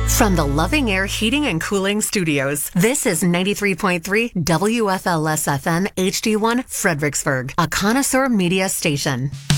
From the Loving Air Heating and Cooling Studios, this is 93.3 WFLS FM HD1 Fredericksburg, a connoisseur media station.